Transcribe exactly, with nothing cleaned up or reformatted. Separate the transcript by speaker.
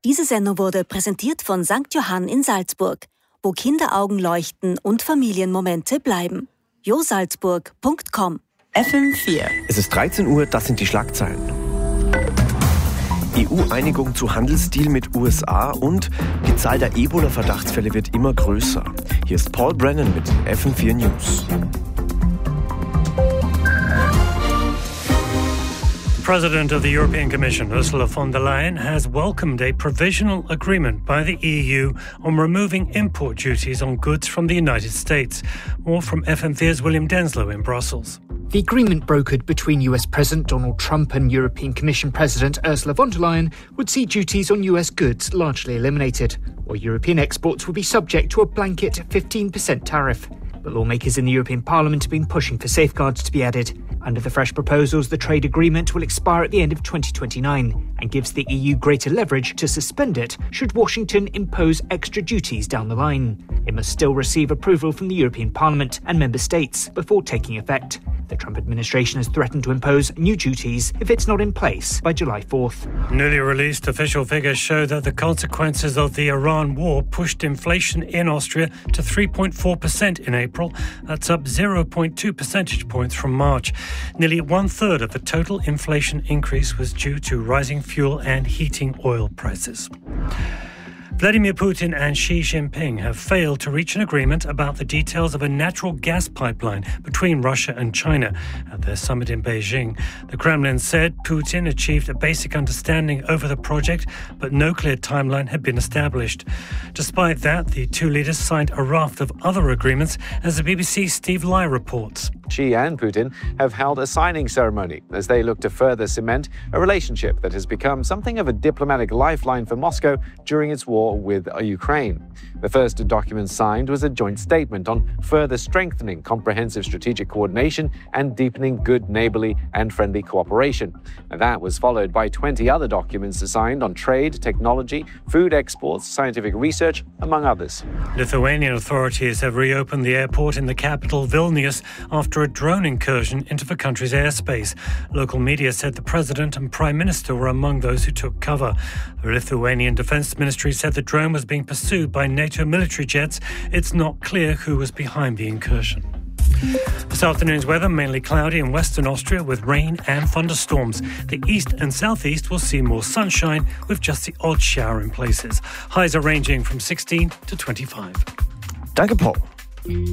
Speaker 1: Diese Sendung wurde präsentiert von Sankt Johann in Salzburg, wo Kinderaugen leuchten und Familienmomente bleiben. jo salzburg punkt com
Speaker 2: F M vier.
Speaker 3: Es ist dreizehn Uhr, das sind die Schlagzeilen. E U-Einigung zu Handelsdeal mit U S A und die Zahl der Ebola-Verdachtsfälle wird immer größer. Hier ist Paul Brennan mit F M vier News.
Speaker 4: President of the European Commission, Ursula von der Leyen, has welcomed a provisional agreement by the E U on removing import duties on goods from the United States. More from F M vier's William Denslow in Brussels.
Speaker 5: The agreement brokered between U S President Donald Trump and European Commission President Ursula von der Leyen would see duties on U S goods largely eliminated, or European exports would be subject to a blanket fifteen percent tariff. But lawmakers in the European Parliament have been pushing for safeguards to be added. Under the fresh proposals, the trade agreement will expire at the end of twenty twenty-nine and gives the E U greater leverage to suspend it should Washington impose extra duties down the line. It must still receive approval from the European Parliament and member states before taking effect. The Trump administration has threatened to impose new duties if it's not in place by July fourth.
Speaker 4: Newly released official figures show that the consequences of the Iran war pushed inflation in Austria to three point four percent in April. That's up zero point two percentage points from March. Nearly one-third of the total inflation increase was due to rising fuel and heating oil prices. Vladimir Putin and Xi Jinping have failed to reach an agreement about the details of a natural gas pipeline between Russia and China at their summit in Beijing. The Kremlin said Putin achieved a basic understanding over the project, but no clear timeline had been established. Despite that, the two leaders signed a raft of other agreements, as the B B C's Steve Lai reports.
Speaker 6: Xi and Putin have held a signing ceremony as they look to further cement a relationship that has become something of a diplomatic lifeline for Moscow during its war with Ukraine. The first document signed was a joint statement on further strengthening comprehensive strategic coordination and deepening good neighbourly and friendly cooperation. And that was followed by twenty other documents signed on trade, technology, food exports, scientific research, among others.
Speaker 4: Lithuanian authorities have reopened the airport in the capital Vilnius after a drone incursion into the country's airspace. Local media said the president and prime minister were among those who took cover. The Lithuanian Defence Ministry said the drone was being pursued by NATO military jets. It's not clear who was behind the incursion. This afternoon's weather, mainly cloudy in western Austria with rain and thunderstorms. The east and southeast will see more sunshine with just the odd shower in places. Highs are ranging from sixteen to twenty-five.
Speaker 3: Danke, Paul.